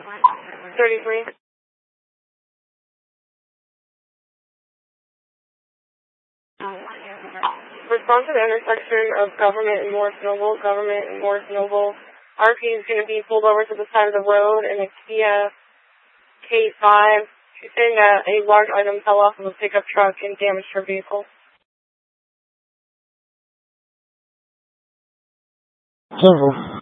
33. Respond to the intersection of Government and Morris Noble. RP is going to be pulled over to the side of the road in a Kia K5. She's saying that a large item fell off of a pickup truck and damaged her vehicle. 10-4.